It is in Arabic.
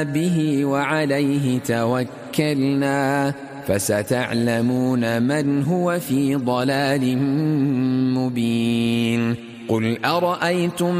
به وعليه توكلنا فستعلمون من هو في ضلال مبين. قل أرأيتم